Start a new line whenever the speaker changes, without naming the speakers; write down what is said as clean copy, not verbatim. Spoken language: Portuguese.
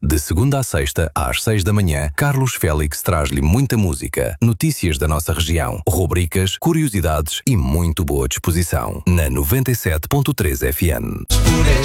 De segunda a sexta, às 6 da manhã, Carlos Félix traz-lhe muita música, notícias da nossa região, rubricas, curiosidades e muito boa disposição. Na 97.3 FM.